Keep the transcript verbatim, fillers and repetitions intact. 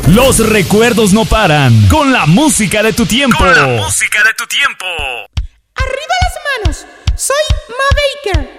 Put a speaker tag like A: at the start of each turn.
A: Los recuerdos no paran. Con la música de tu tiempo.
B: Con la música de tu tiempo.
C: Arriba las manos. Soy Ma Baker.